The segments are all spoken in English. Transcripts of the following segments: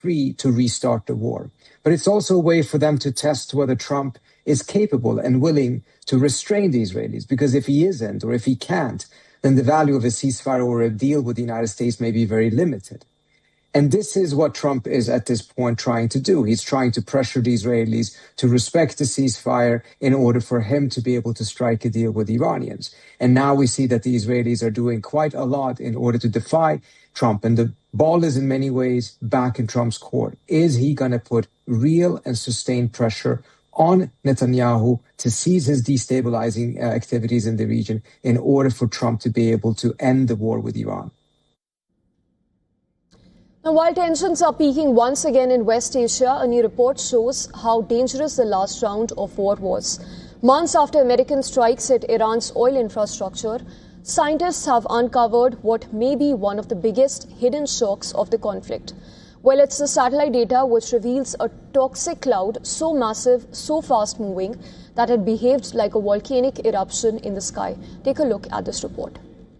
free to restart the war. But it's also a way for them to test whether Trump is capable and willing to restrain the Israelis, because if he isn't, or if he can't, then the value of a ceasefire or a deal with the United States may be very limited. And this is what Trump is at this point trying to do. He's trying to pressure the Israelis to respect the ceasefire in order for him to be able to strike a deal with the Iranians. And now we see that the Israelis are doing quite a lot in order to defy Trump. And the ball is in many ways back in Trump's court. Is he going to put real and sustained pressure on Netanyahu to cease his destabilizing activities in the region in order for Trump to be able to end the war with Iran? Now, while tensions are peaking once again in West Asia, a new report shows how dangerous the last round of war was. Months after American strikes at Iran's oil infrastructure, scientists have uncovered what may be one of the biggest hidden shocks of the conflict. Well, it's the satellite data which reveals a toxic cloud so massive, so fast-moving, that it behaved like a volcanic eruption in the sky. Take a look at this report.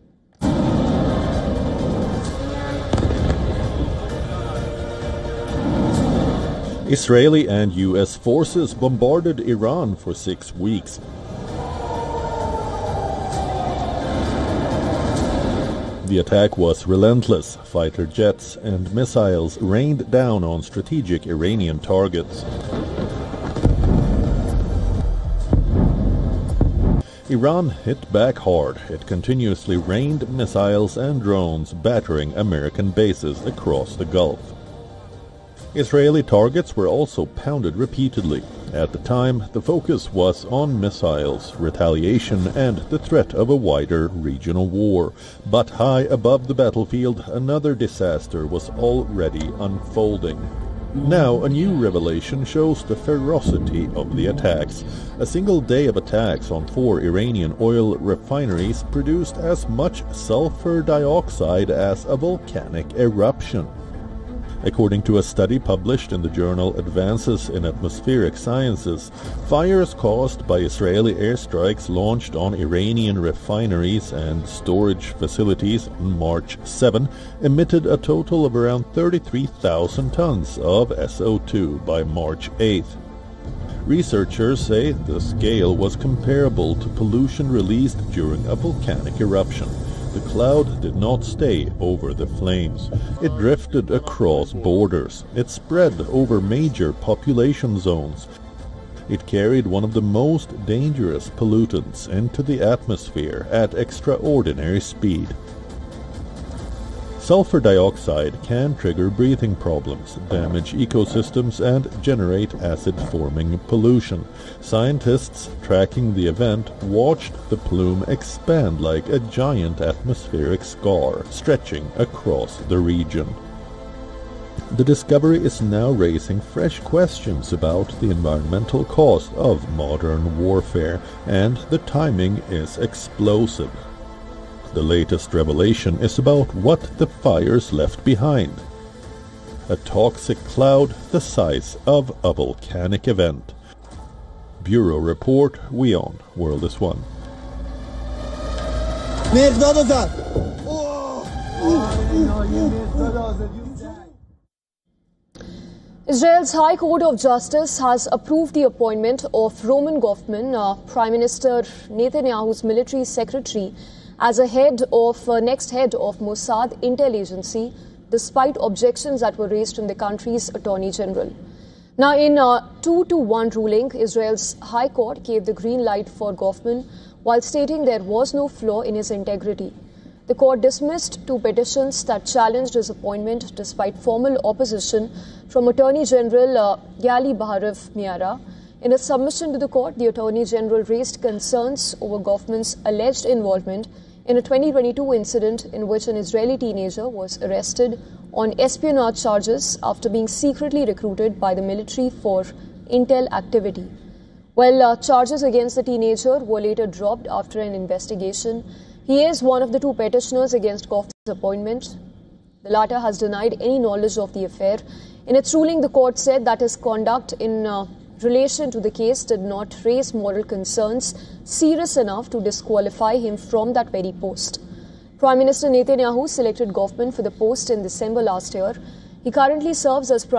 Israeli and U.S. forces bombarded Iran for 6 weeks. The attack was relentless. Fighter jets and missiles rained down on strategic Iranian targets. Iran hit back hard. It continuously rained missiles and drones, battering American bases across the Gulf. Israeli targets were also pounded repeatedly. At the time, the focus was on missiles, retaliation, and the threat of a wider regional war. But high above the battlefield, another disaster was already unfolding. Now, a new revelation shows the ferocity of the attacks. A single day of attacks on 4 Iranian oil refineries produced as much sulfur dioxide as a volcanic eruption. According to a study published in the journal Advances in Atmospheric Sciences, fires caused by Israeli airstrikes launched on Iranian refineries and storage facilities on March 7 emitted a total of around 33,000 tons of SO2 by March 8. Researchers say the scale was comparable to pollution released during a volcanic eruption. The cloud did not stay over the flames. It drifted across borders. It spread over major population zones. It carried one of the most dangerous pollutants into the atmosphere at extraordinary speed. Sulfur dioxide can trigger breathing problems, damage ecosystems, and generate acid-forming pollution. Scientists tracking the event watched the plume expand like a giant atmospheric scar stretching across the region. The discovery is now raising fresh questions about the environmental cost of modern warfare, and the timing is explosive. The latest revelation is about what the fires left behind. A toxic cloud the size of a volcanic event. Bureau Report, WION, World is One. Israel's High Court of Justice has approved the appointment of Roman Goffman, Prime Minister Netanyahu's military secretary, as a next head of Mossad Intel Agency, despite objections that were raised from the country's Attorney General. Now, in a 2-1 ruling, Israel's High Court gave the green light for Goffman while stating there was no flaw in his integrity. The court dismissed 2 petitions that challenged his appointment despite formal opposition from Attorney General Gali Baharav Miara. In a submission to the court, the Attorney General raised concerns over Goffman's alleged involvement in a 2022 incident in which an Israeli teenager was arrested on espionage charges after being secretly recruited by the military for intel activity. Well, charges against the teenager were later dropped after an investigation. He is one of the 2 petitioners against Goffman's appointment. The latter has denied any knowledge of the affair. In its ruling, the court said that his conduct in relation to the case did not raise moral concerns serious enough to disqualify him from that very post. Prime Minister Netanyahu selected Goffman for the post in December last year. He currently serves as